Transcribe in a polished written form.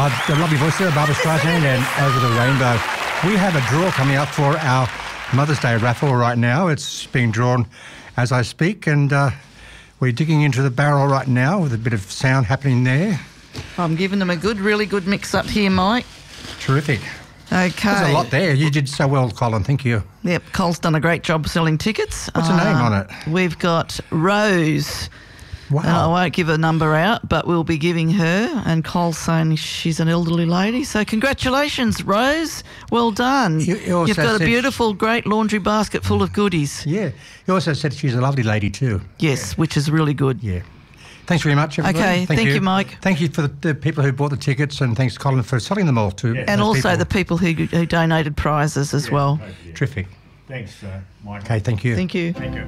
the lovely voice there, Barbara Streisand and Over the Rainbow. We have a draw coming up for our Mother's Day raffle right now. It's being drawn as I speak, and we're digging into the barrel right now with a bit of sound happening there. I'm giving them a really good mix-up here, Mike. Terrific. Okay. There's a lot there. You did so well, Colin. Thank you. Yep, Cole's done a great job selling tickets. What's the name on it? We've got Rose. Wow. I won't give a number out, but we'll be giving her, and Cole's saying she's an elderly lady. So congratulations, Rose. Well done. You've got a beautiful, great laundry basket full of goodies. Yeah. You also said she's a lovely lady too. Yes, which is really good. Yeah. Thanks very much, everybody. Okay, thank you, Mike. Thank you for the people who bought the tickets, and thanks, Colin, for selling them all too. And also the people who donated prizes as well. Terrific. Thanks, Mike. Okay, thank you. Thank you. Thank you.